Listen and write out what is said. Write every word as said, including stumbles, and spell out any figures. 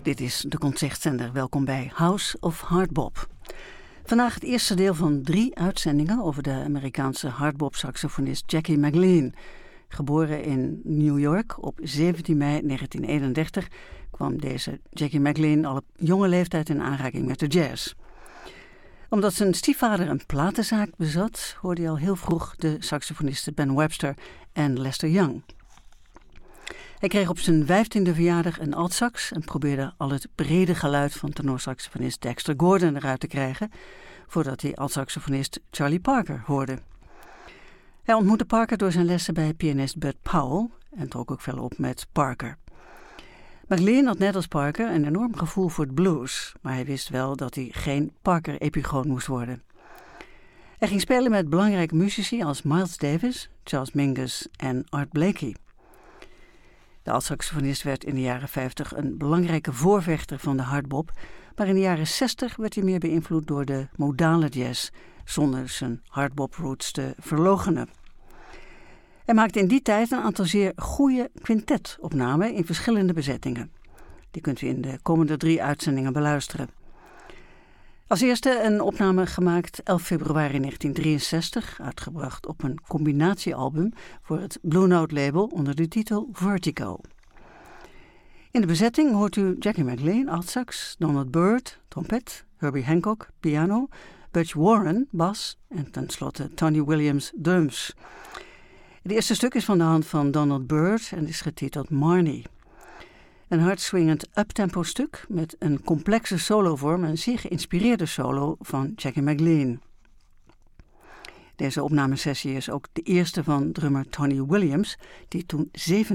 Dit is de Concertzender. Welkom bij House of Hardbop. Vandaag het eerste deel van drie uitzendingen over de Amerikaanse hardbop-saxofonist Jackie McLean. Geboren in New York op zeventien mei negentien eenendertig kwam deze Jackie McLean al op jonge leeftijd in aanraking met de jazz. Omdat zijn stiefvader een platenzaak bezat, hoorde hij al heel vroeg de saxofonisten Ben Webster en Lester Young. Hij kreeg op zijn vijftiende verjaardag een altsax en probeerde al het brede geluid van tenorsaxofonist Dexter Gordon eruit te krijgen, voordat hij altsaxofonist Charlie Parker hoorde. Hij ontmoette Parker door zijn lessen bij pianist Bud Powell en trok ook veel op met Parker. McLean had net als Parker een enorm gevoel voor het blues, maar hij wist wel dat hij geen Parker-epigoon moest worden. Hij ging spelen met belangrijke muzici als Miles Davis, Charles Mingus en Art Blakey. De altsaxofonist werd in de jaren vijftig een belangrijke voorvechter van de hardbop, maar in de jaren zestig werd hij meer beïnvloed door de modale jazz, zonder zijn hardbop-roots te verloochenen. Hij maakte in die tijd een aantal zeer goede quintetopnamen in verschillende bezettingen. Die kunt u in de komende drie uitzendingen beluisteren. Als eerste een opname gemaakt elf februari negentien drieënzestig, uitgebracht op een combinatiealbum voor het Blue Note label onder de titel Vertigo. In de bezetting hoort u Jackie McLean, altsax, Donald Byrd, trompet, Herbie Hancock, piano, Butch Warren, bas en tenslotte Tony Williams, drums. Het eerste stuk is van de hand van Donald Byrd en is getiteld Marnie. Een hardswingend uptempo stuk met een complexe solovorm en een zeer geïnspireerde solo van Jackie McLean. Deze opnamesessie is ook de eerste van drummer Tony Williams, die toen zeven